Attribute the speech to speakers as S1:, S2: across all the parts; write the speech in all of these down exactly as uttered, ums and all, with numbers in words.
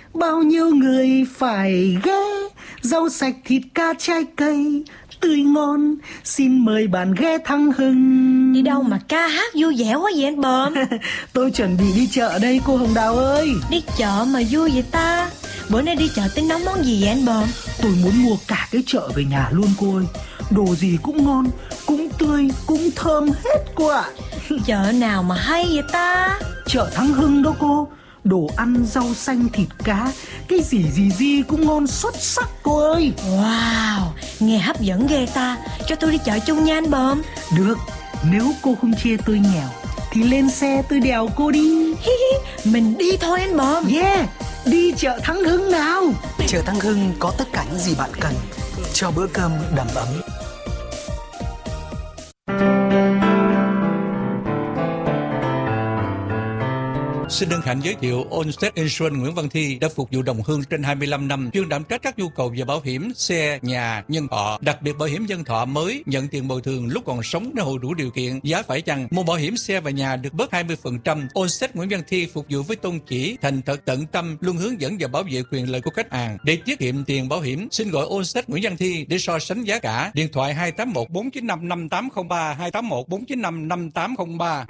S1: bao nhiêu người phải ghé, rau sạch thịt cá trái cây tươi ngon, xin mời bạn ghé Thắng Hưng.
S2: Đi đâu mà ca hát vui vẻ quá vậy anh Bờm?
S1: Tôi chuẩn bị đi chợ đây cô Hồng Đào ơi.
S2: Đi chợ mà vui vậy ta? Bữa nay đi chợ tính nấu món gì vậy anh Bờm?
S1: Tôi muốn mua cả cái chợ về nhà luôn cô ơi. Đồ gì cũng ngon, cũng tươi, cũng thơm hết cô ạ.
S2: Chợ nào mà hay vậy ta?
S1: Chợ Thắng Hưng đó cô. Đồ ăn, rau xanh, thịt cá, cái gì gì gì cũng ngon xuất sắc cô ơi.
S2: Wow, nghe hấp dẫn ghê ta. Cho tôi đi chợ chung nha anh Bờm.
S1: Được, nếu cô không chê tôi nghèo thì lên xe tôi đèo cô đi.
S2: Mình đi thôi anh Bờm.
S1: Yeah, đi chợ Thắng Hưng nào. Chợ Thắng Hưng có tất cả những gì bạn cần cho bữa cơm đầm ấm.
S3: Xin hân hạnh giới thiệu Allstate Insurance Nguyễn Văn Thi đã phục vụ đồng hương trên hai mươi lăm năm, chuyên đảm trách các nhu cầu về bảo hiểm xe, nhà, nhân thọ, đặc biệt bảo hiểm nhân thọ mới nhận tiền bồi thường lúc còn sống nếu hộ đủ điều kiện. Giá phải chăng mua bảo hiểm xe và nhà được bớt hai mươi phần trăm. Allstate Nguyễn Văn Thi phục vụ với tôn chỉ thành thật tận tâm, luôn hướng dẫn và bảo vệ quyền lợi của khách hàng. Để tiết kiệm tiền bảo hiểm, xin gọi Allstate Nguyễn Văn Thi để so sánh giá cả. Điện thoại hai tám một bốn chín năm năm tám không ba, hai tám một bốn chín năm năm tám không ba.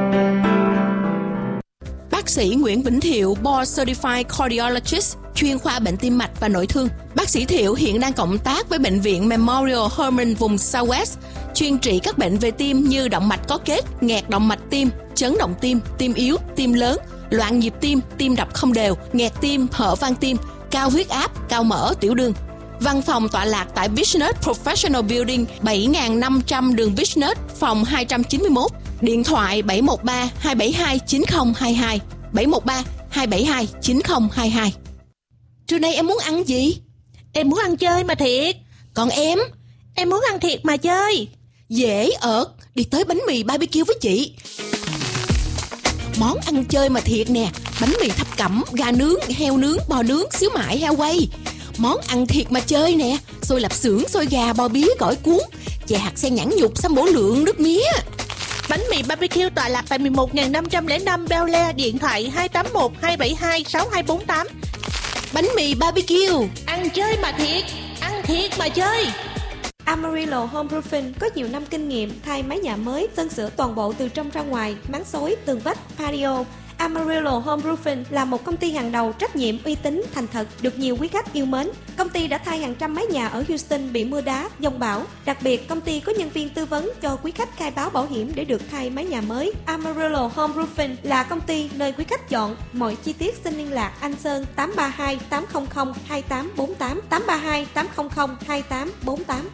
S4: Bác sĩ Nguyễn Vĩnh Thiệu, Board Certified Cardiologist, chuyên khoa bệnh tim mạch và nội thương. Bác sĩ Thiệu hiện đang cộng tác với Bệnh viện Memorial Hermann vùng Southwest, chuyên trị các bệnh về tim như động mạch có kết, nghẹt động mạch tim, chấn động tim, tim yếu, tim lớn, loạn nhịp tim, tim đập không đều, nghẹt tim, hở van tim, cao huyết áp, cao mỡ, tiểu đường. Văn phòng tọa lạc tại Business Professional Building bảy nghìn năm trăm đường Business, phòng hai trăm chín mươi mốt. Điện thoại bảy một ba hai bảy hai chín không hai hai, bảy một ba hai bảy hai chín không hai hai. Trưa nay em muốn ăn gì?
S5: Em muốn ăn chơi mà thiệt.
S4: Còn em?
S5: Em muốn ăn thiệt mà chơi.
S4: Dễ ợt, đi tới bánh mì ba bi kiu với chị. Món ăn chơi mà thiệt nè, bánh mì thập cẩm, gà nướng, heo nướng, bò nướng, xíu mại, heo quay. Món ăn thiệt mà chơi nè, xôi lạp xưởng, xôi gà, bò bía, gỏi cuốn, chè hạt sen nhãn nhục, sâm bổ lượng, nước mía.
S5: Bánh mì ba bi kiu tọa lạc tại mười một nghìn năm trăm lẻ năm Bel Air, điện thoại hai tám một hai bảy hai sáu hai bốn tám.
S4: Bánh mì ba bi kiu,
S5: ăn chơi mà thiệt, ăn thiệt mà chơi.
S6: Amarillo Home Roofing có nhiều năm kinh nghiệm thay mái nhà mới, sơn sửa toàn bộ từ trong ra ngoài, máng xối, tường vách, patio. Amarillo Home Roofing là một công ty hàng đầu, trách nhiệm, uy tín, thành thật, được nhiều quý khách yêu mến. Công ty đã thay hàng trăm mái nhà ở Houston bị mưa đá, giông bão. Đặc biệt, công ty có nhân viên tư vấn cho quý khách khai báo bảo hiểm để được thay mái nhà mới. Amarillo Home Roofing là công ty nơi quý khách chọn. Mọi chi tiết xin liên lạc anh Sơn tám ba hai tám không không hai tám bốn tám, tám ba hai tám không không hai tám bốn tám.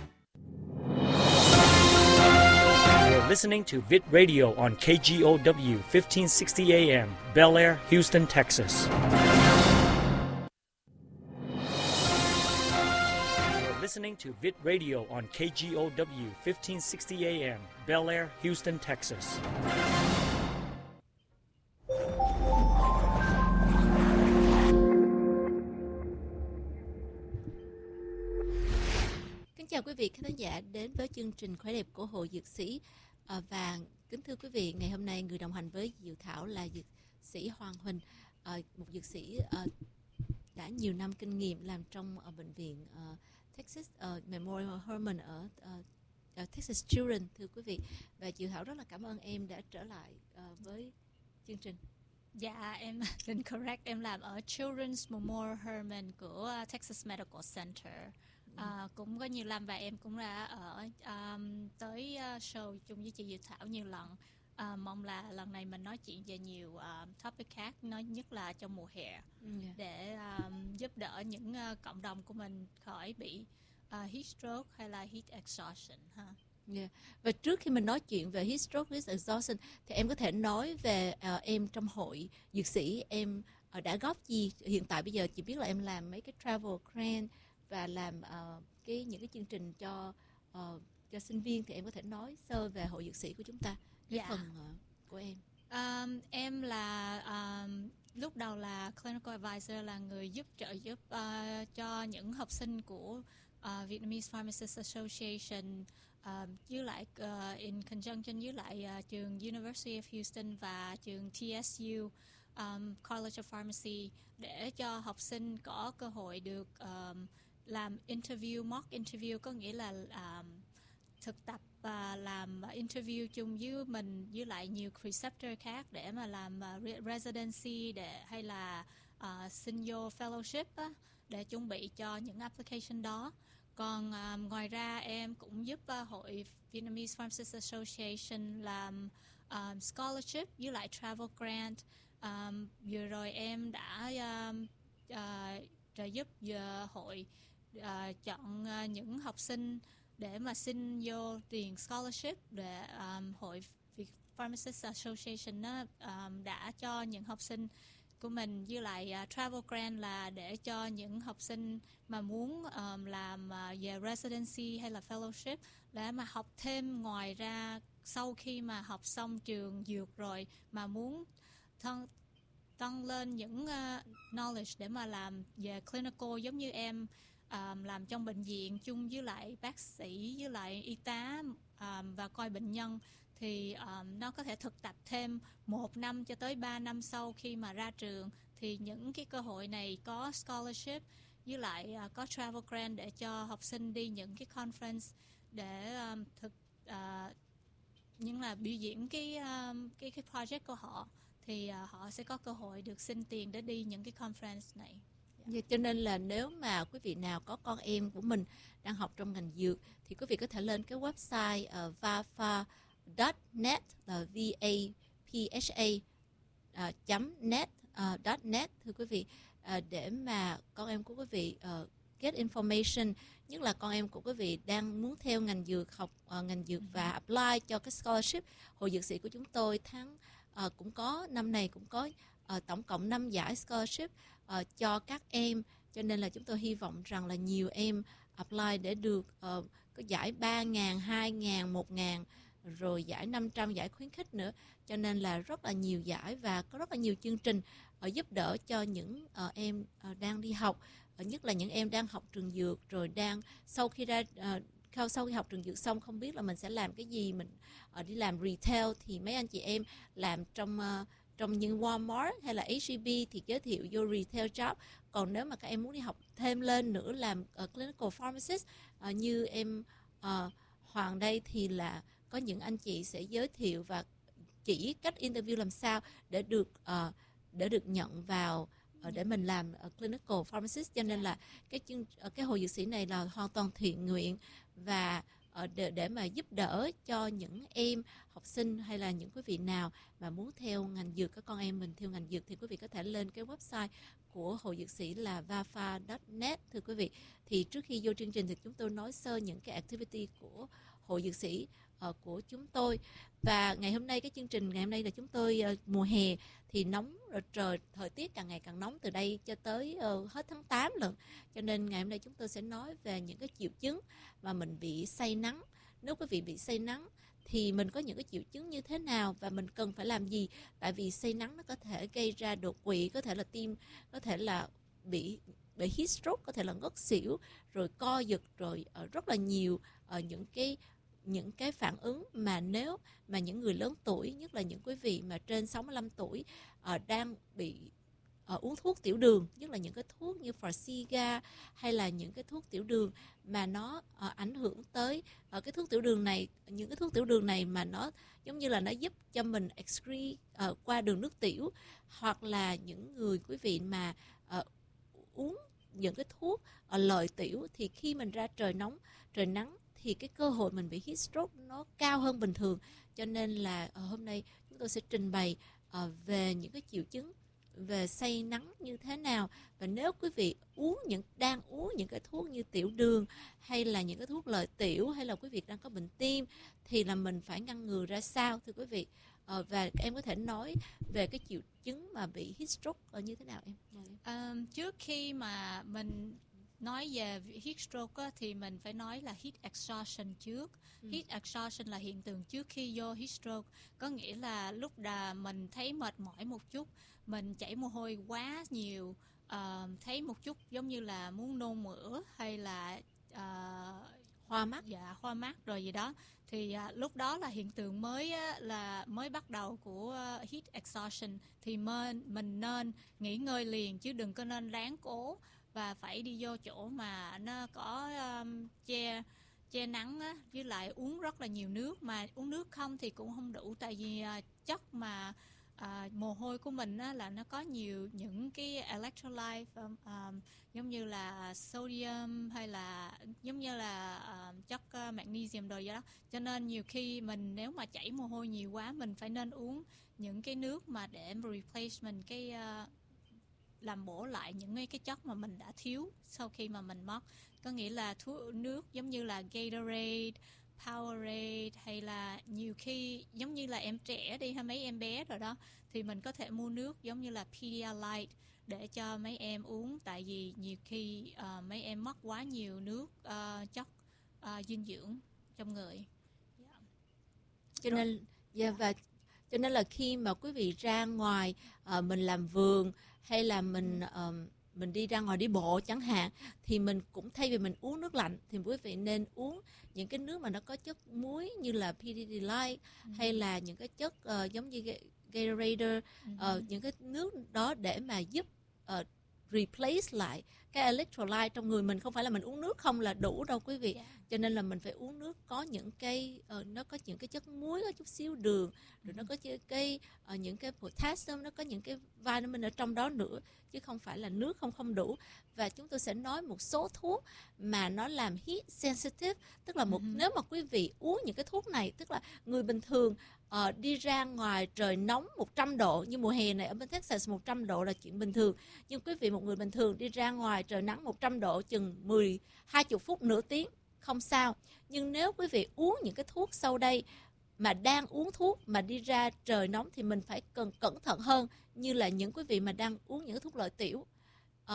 S7: Listening to Vid Radio on K G O W fifteen sixty A M, Bel Air, Houston, Texas. You're listening to Vid Radio on K G O W fifteen sixty A M, Bel Air, Houston, Texas.
S8: Kính chào quý vị khán giả đến với chương trình Khỏe đẹp của Hội Dược Sĩ. À, và kính thưa quý vị, ngày hôm nay người đồng hành với Diệu Thảo là dược sĩ Hoàng Huỳnh, à, một dược sĩ à, đã nhiều năm kinh nghiệm làm trong ở bệnh viện uh, Texas uh, Memorial Hermann ở uh, uh, Texas Children, thưa quý vị. Và Diệu Thảo rất là cảm ơn em đã trở lại uh, với chương trình.
S9: Dạ, em xin correct, em làm ở Children's Memorial Hermann của uh, Texas Medical Center. À, cũng có nhiều năm và em cũng đã ở um, tới uh, show chung với chị Diệu Thảo nhiều lần. À, mong là lần này mình nói chuyện về nhiều uh, topic khác, nói nhất là trong mùa hè, yeah. để um, giúp đỡ những uh, cộng đồng của mình khỏi bị uh, heat stroke hay là heat exhaustion ha.
S8: Yeah. Và trước khi mình nói chuyện về heat stroke, heat exhaustion thì em có thể nói về uh, em trong hội dược sĩ em uh, đã góp gì hiện tại bây giờ. Chị biết là em làm mấy cái travel grant và làm uh, cái những cái chương trình cho uh, cho sinh viên, thì em có thể nói sơ về hội dược sĩ của chúng ta, cái
S9: dạ.
S8: phần uh, của em.
S9: Um, em là um, lúc đầu là clinical advisor, là người giúp trợ giúp uh, cho những học sinh của uh, Vietnamese Pharmacists Association, uh, với lại uh, in conjunction với lại uh, trường University of Houston và trường T S U. um, College of Pharmacy để cho học sinh có cơ hội được um, làm interview, mock interview, có nghĩa là um, thực tập và làm interview chung với mình với lại nhiều preceptor khác để mà làm uh, residency để hay là uh, xin vô fellowship á, để chuẩn bị cho những application đó. Còn um, ngoài ra em cũng giúp uh, hội Vietnamese Pharmacists Association làm um, scholarship với lại travel grant. Um, vừa rồi em đã um, uh, trợ giúp giờ hội uh, chọn uh, những học sinh để mà xin vô tiền scholarship để um, hội Pharmacists Association đó, um, đã cho những học sinh của mình với lại uh, travel grant là để cho những học sinh mà muốn um, làm uh, về residency hay là fellowship để mà học thêm ngoài ra sau khi mà học xong trường dược rồi mà muốn thân tăng lên những uh, knowledge để mà làm về clinical giống như em um, làm trong bệnh viện chung với lại bác sĩ với lại y tá um, và coi bệnh nhân thì um, nó có thể thực tập thêm một năm cho tới ba năm sau khi mà ra trường. Thì những cái cơ hội này có scholarship với lại uh, có travel grant để cho học sinh đi những cái conference để um, thực uh, những là biểu diễn cái um, cái cái project của họ thì uh, họ sẽ có cơ hội được xin tiền để đi những cái conference này.
S8: Yeah, cho nên là nếu mà quý vị nào có con em của mình đang học trong ngành dược thì quý vị có thể lên cái website uh, vafa chấm net là v a p h a uh, chấm net uh, dot net thưa quý vị, uh, để mà con em của quý vị uh, get information, nhất là con em của quý vị đang muốn theo ngành dược, học uh, ngành dược và apply cho cái scholarship. Hội dược sĩ của chúng tôi tháng uh, cũng có năm này cũng có uh, tổng cộng năm giải scholarship uh, cho các em, cho nên là chúng tôi hy vọng rằng là nhiều em apply để được uh, có giải ba ngàn, hai ngàn, một ngàn, rồi giải năm trăm, giải khuyến khích nữa, cho nên là rất là nhiều giải và có rất là nhiều chương trình uh, giúp đỡ cho những uh, em uh, đang đi học, uh, nhất là những em đang học trường dược rồi đang sau khi ra uh, sau khi học trường dược xong không biết là mình sẽ làm cái gì, mình uh, đi làm retail thì mấy anh chị em làm trong uh, trong những Walmart hay là H E B thì giới thiệu vô retail job. Còn nếu mà các em muốn đi học thêm lên nữa làm uh, clinical pharmacist uh, như em uh, Hoàng đây thì là có những anh chị sẽ giới thiệu và chỉ cách interview làm sao để được uh, để được nhận vào uh, để mình làm uh, clinical pharmacist. Cho nên là cái chương uh, cái hội dược sĩ này là hoàn toàn thiện nguyện và uh, để, để mà giúp đỡ cho những em học sinh hay là những quý vị nào mà muốn theo ngành dược, các con em mình theo ngành dược thì quý vị có thể lên cái website của hội dược sĩ là vafa chấm net thưa quý vị. Thì trước khi vô chương trình thì chúng tôi nói sơ những cái activity của hội dược sĩ uh, của chúng tôi. Và ngày hôm nay cái chương trình ngày hôm nay là chúng tôi uh, mùa hè thì nóng rồi, trời thời tiết càng ngày càng nóng từ đây cho tới uh, hết tháng tám lận. Cho nên ngày hôm nay chúng tôi sẽ nói về những cái triệu chứng mà mình bị say nắng. Nếu quý vị bị say nắng thì mình có những cái triệu chứng như thế nào và mình cần phải làm gì? Tại vì say nắng nó có thể gây ra đột quỵ, có thể là tim, có thể là bị bị heat stroke, có thể là ngất xỉu, rồi co giật, rồi uh, rất là nhiều uh, những cái những cái phản ứng mà nếu mà những người lớn tuổi, nhất là những quý vị mà trên sáu mươi lăm tuổi uh, đang bị uh, uống thuốc tiểu đường, nhất là những cái thuốc như Farxiga hay là những cái thuốc tiểu đường mà nó uh, ảnh hưởng tới uh, cái thuốc tiểu đường này, những cái thuốc tiểu đường này mà nó giống như là nó giúp cho mình excrete uh, qua đường nước tiểu, hoặc là những người quý vị mà uh, uống những cái thuốc uh, lợi tiểu thì khi mình ra trời nóng, trời nắng thì cái cơ hội mình bị heat stroke nó cao hơn bình thường. Cho nên là uh, hôm nay chúng tôi sẽ trình bày uh, về những cái triệu chứng về say nắng như thế nào, và nếu quý vị uống những đang uống những cái thuốc như tiểu đường hay là những cái thuốc lợi tiểu, hay là quý vị đang có bệnh tim thì là mình phải ngăn ngừa ra sao thưa quý vị. Uh, và em có thể nói về cái triệu chứng mà bị heat stroke uh, như thế nào em?
S9: Um, trước khi mà mình nói về heat stroke á, thì mình phải nói là heat exhaustion trước. Ừ. Heat exhaustion là hiện tượng trước khi vô heat stroke, có nghĩa là lúc là mình thấy mệt mỏi một chút, mình chảy mồ hôi quá nhiều, uh, thấy một chút giống như là muốn nôn mửa hay là uh,
S8: hoa mắt.
S9: Dạ, hoa mắt rồi gì đó. Thì à, lúc đó là hiện tượng mới á, là mới bắt đầu của uh, heat exhaustion. Thì mình, mình nên nghỉ ngơi liền chứ đừng có nên ráng cố và phải đi vô chỗ mà nó có um, che che nắng á, với lại uống rất là nhiều nước. Mà uống nước không thì cũng không đủ, tại vì uh, chất mà À, mồ hôi của mình á, là nó có nhiều những cái electrolyte um, um, giống như là sodium hay là giống như là uh, chất uh, magnesium rồi đó, cho nên nhiều khi mình nếu mà chảy mồ hôi nhiều quá mình phải nên uống những cái nước mà để replacement cái uh, làm bổ lại những cái, cái chất mà mình đã thiếu sau khi mà mình mất. Có nghĩa là thuốc nước giống như là Gatorade, Powerade, hay là nhiều khi giống như là em trẻ đi hay mấy em bé rồi đó thì mình có thể mua nước giống như là Pedialyte để cho mấy em uống, tại vì nhiều khi uh, mấy em mất quá nhiều nước uh, chất uh, dinh dưỡng trong người. Yeah.
S8: Cho nên yeah, và cho nên là khi mà quý vị ra ngoài uh, mình làm vườn hay là mình uh, mình đi ra ngoài đi bộ chẳng hạn, thì mình cũng thay vì mình uống nước lạnh thì quý vị nên uống những cái nước mà nó có chất muối như là Pedialyte ừ. hay là những cái chất uh, giống như Gatorade, ừ. uh, những cái nước đó để mà giúp uh, replace lại cái electrolyte trong người mình. Không phải là mình uống nước không là đủ đâu quý vị. Yeah. Cho nên là mình phải uống nước có những cái uh, nó có những cái chất muối, có chút xíu đường, rồi nó có cái uh, những cái potassium, nó có những cái vitamin ở trong đó nữa, chứ không phải là nước không không đủ. Và chúng tôi sẽ nói một số thuốc mà nó làm heat sensitive, tức là một uh-huh. nếu mà quý vị uống những cái thuốc này, tức là người bình thường uh, đi ra ngoài trời nóng một trăm độ, như mùa hè này ở bên Texas một trăm độ là chuyện bình thường. Nhưng quý vị một người bình thường đi ra ngoài trời nắng một trăm độ chừng mười hai mươi phút nửa tiếng không sao. Nhưng nếu quý vị uống những cái thuốc sau đây mà đang uống thuốc mà đi ra trời nóng thì mình phải cần cẩn thận hơn, như là những quý vị mà đang uống những cái thuốc lợi tiểu uh,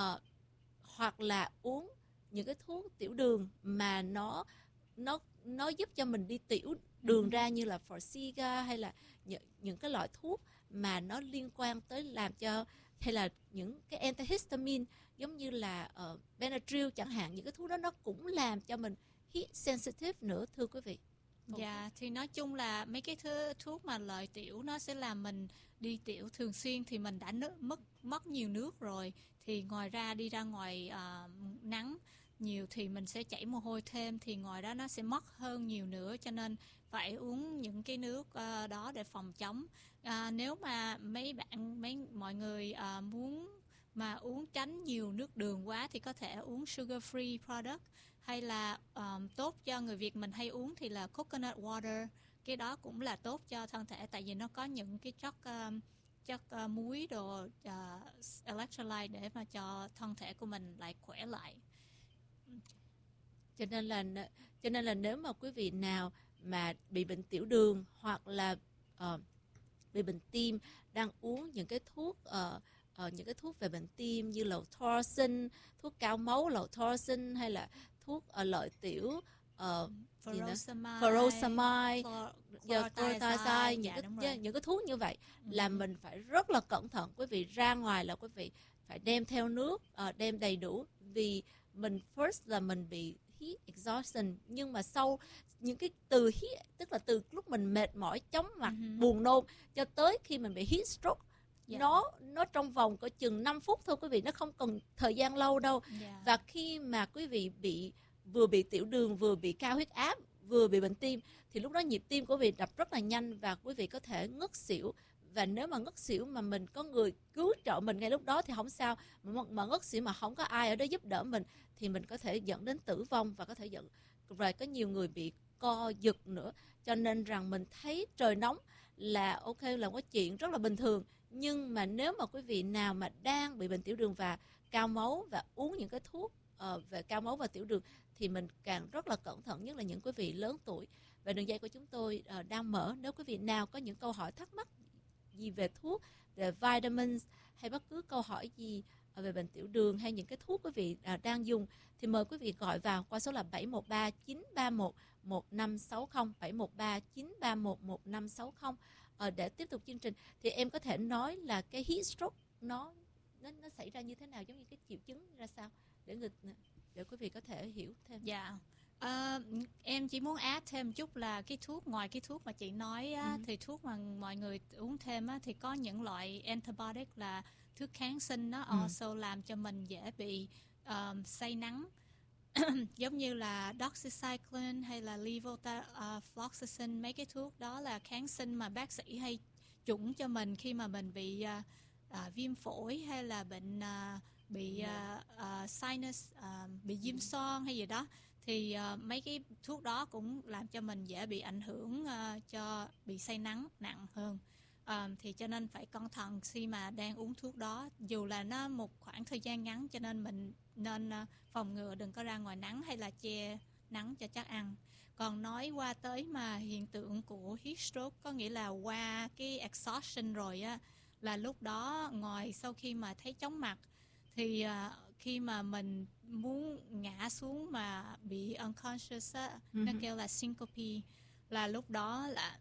S8: hoặc là uống những cái thuốc tiểu đường mà nó nó nó giúp cho mình đi tiểu đường ra, như là Forxiga hay là những, những cái loại thuốc mà nó liên quan tới làm cho, hay là những cái antihistamine giống như là uh, Benadryl chẳng hạn, những cái thuốc đó nó cũng làm cho mình heat sensitive nữa thưa quý vị.
S9: Dạ, thì nói chung là mấy cái thứ, thuốc mà lợi tiểu nó sẽ làm mình đi tiểu thường xuyên thì mình đã nước, mất mất nhiều nước rồi, thì ngoài ra đi ra ngoài uh, nắng nhiều thì mình sẽ chảy mồ hôi thêm, thì ngoài đó nó sẽ mất hơn nhiều nữa, cho nên phải uống những cái nước uh, đó để phòng chống. Uh, nếu mà mấy bạn mấy mọi người uh, muốn mà uống tránh nhiều nước đường quá thì có thể uống sugar free product, hay là um, tốt cho người Việt mình hay uống thì là coconut water. Cái đó cũng là tốt cho thân thể, tại vì nó có những cái chất um, chất uh, muối đồ uh, electrolyte để mà cho thân thể của mình lại khỏe lại.
S8: Cho nên là cho nên là nếu mà quý vị nào mà bị bệnh tiểu đường hoặc là uh, bị bệnh tim đang uống những cái thuốc uh, uh, những cái thuốc về bệnh tim như là Torsin, thuốc cao máu là Torsin, hay là thuốc uh, lợi tiểu uh, furosemide, chlorothiazide, những cái những cái thuốc như vậy ừ. là mình phải rất là cẩn thận. Quý vị ra ngoài là quý vị phải đem theo nước, uh, đem đầy đủ, vì mình first là mình bị heat exhaustion, nhưng mà sau những cái từ heat, tức là từ lúc mình mệt mỏi, chóng mặt, uh-huh. buồn nôn cho tới khi mình bị heat stroke, yeah. nó nó trong vòng có chừng năm phút thôi quý vị, nó không cần thời gian lâu đâu. Yeah. Và khi mà quý vị bị vừa bị tiểu đường, vừa bị cao huyết áp, vừa bị bệnh tim thì lúc đó nhịp tim của quý vị đập rất là nhanh và quý vị có thể ngất xỉu. Và nếu mà ngất xỉu mà mình có người cứu trợ mình ngay lúc đó thì không sao, mà, mà ngất xỉu mà không có ai ở đó giúp đỡ mình thì mình có thể dẫn đến tử vong, và có thể dẫn rồi có nhiều người bị co giật nữa. Cho nên rằng mình thấy trời nóng là ok, là có chuyện rất là bình thường, nhưng mà nếu mà quý vị nào mà đang bị bệnh tiểu đường và cao máu và uống những cái thuốc uh, về cao máu và tiểu đường thì mình càng rất là cẩn thận, nhất là những quý vị lớn tuổi. Và đường dây của chúng tôi uh, đang mở, nếu quý vị nào có những câu hỏi thắc mắc gì về thuốc, về vitamins, hay bất cứ câu hỏi gì về bệnh tiểu đường hay những cái thuốc quý vị à, đang dùng, thì mời quý vị gọi vào qua số là bảy một ba chín ba một một năm sáu không, bảy một ba chín ba một một năm sáu không à, để tiếp tục chương trình. Thì em có thể nói là cái heat stroke nó nó nó xảy ra như thế nào, giống như cái triệu chứng ra sao để người để quý vị có thể hiểu thêm.
S9: Dạ. Ờ, em chỉ muốn add thêm chút là cái thuốc, ngoài cái thuốc mà chị nói á,
S8: Ừ.
S9: thì thuốc mà mọi người uống thêm á, thì có những loại antibiotic là thuốc kháng sinh, nó
S1: Ừ.
S9: also làm cho mình dễ bị um, say nắng. Giống như là doxycycline hay là levofloxacin, mấy cái thuốc đó là kháng sinh mà bác sĩ hay chủng cho mình khi mà mình bị uh, uh, viêm phổi hay là bệnh uh, bị uh, uh, sinus, uh, bị viêm xoang hay gì đó, thì uh, mấy cái thuốc đó cũng làm cho mình dễ bị ảnh hưởng, uh, cho bị say nắng nặng hơn. Um, thì cho nên phải cẩn thận khi mà đang uống thuốc đó, dù là nó một khoảng thời gian ngắn, cho nên mình nên uh, phòng ngừa đừng có ra ngoài nắng hay là che nắng cho chắc ăn. Còn nói qua tới mà hiện tượng của heat stroke, có nghĩa là qua cái exhaustion rồi á, là lúc đó ngoài sau khi mà thấy chóng mặt thì uh, khi mà mình muốn ngã xuống mà bị unconscious á, uh-huh. nó kêu là syncope, là lúc đó là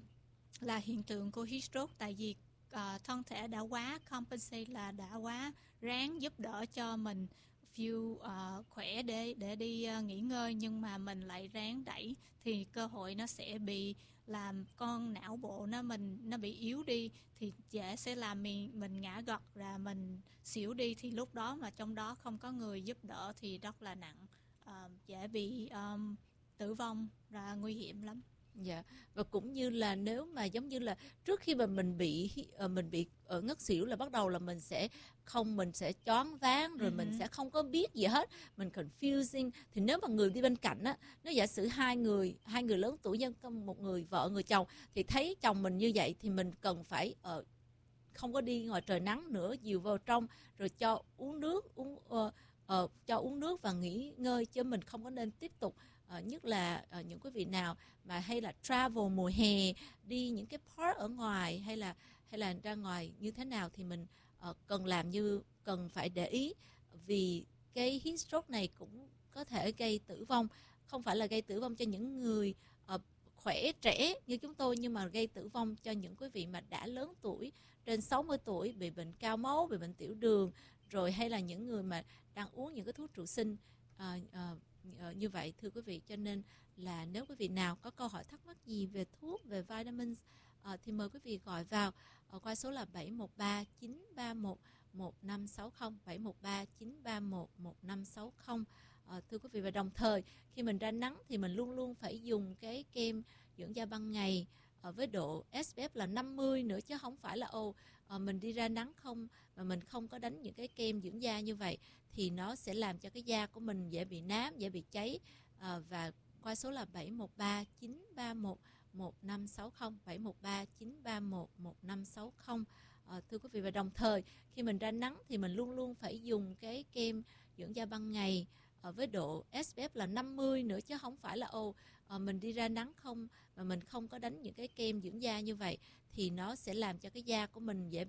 S9: là hiện tượng của heat stroke, tại vì uh, thân thể đã quá compensate, là đã quá ráng giúp đỡ cho mình feel uh, khỏe để để đi uh, nghỉ ngơi, nhưng mà mình lại ráng đẩy thì cơ hội nó sẽ bị làm con não bộ nó mình nó bị yếu đi, thì dễ sẽ làm mình mình ngã gật ra, mình xỉu đi, thì lúc đó mà trong đó không có người giúp đỡ thì rất là nặng, uh, dễ bị um, tử vong, ra nguy hiểm lắm.
S8: Dạ, và cũng như là nếu mà giống như là trước khi mà mình bị uh, mình bị uh, ngất xỉu là bắt đầu là mình sẽ không mình sẽ choáng váng rồi uh-huh. mình sẽ không có biết gì hết, mình confusing. Thì nếu mà người đi bên cạnh á, nếu giả sử hai người hai người lớn tuổi, nhân một người vợ người chồng, thì thấy chồng mình như vậy thì mình cần phải uh, không có đi ngoài trời nắng nữa, dìu vào trong rồi cho uống nước uống uh, uh, cho uống nước và nghỉ ngơi, chứ mình không có nên tiếp tục. Uh, nhất là uh, những quý vị nào mà hay là travel mùa hè, đi những cái park ở ngoài hay là hay là ra ngoài như thế nào thì mình uh, cần làm như cần phải để ý, vì cái heat stroke này cũng có thể gây tử vong, không phải là gây tử vong cho những người uh, khỏe trẻ như chúng tôi, nhưng mà gây tử vong cho những quý vị mà đã lớn tuổi, trên sáu mươi tuổi, bị bệnh cao máu, bị bệnh tiểu đường, rồi hay là những người mà đang uống những cái thuốc trụ sinh uh, uh, như vậy thưa quý vị. Cho nên là nếu quý vị nào có câu hỏi thắc mắc gì về thuốc, về vitamins uh, thì mời quý vị gọi vào uh, qua số là bảy một ba chín ba một một năm sáu không, bảy một ba chín ba một một năm sáu không. Uh, thưa quý vị, và đồng thời khi mình ra nắng thì mình luôn luôn phải dùng cái kem dưỡng da ban ngày uh, với độ ét pê ép là năm mươi nữa, chứ không phải là ồ uh, mình đi ra nắng không mà mình không có đánh những cái kem dưỡng da như vậy thì nó sẽ làm cho cái da của mình dễ bị nám, dễ bị cháy. Uh, và qua số là bảy một ba chín ba một một năm sáu không, bảy một ba chín ba một một năm sáu không. À, thưa quý vị, và đồng thời khi mình ra nắng thì mình luôn luôn phải dùng cái kem dưỡng da ban ngày à, với độ ét pê ép là năm mươi nữa, chứ không phải là ồ à, mình đi ra nắng không mà mình không có đánh những cái kem dưỡng da như vậy thì nó sẽ làm cho cái da của mình dễ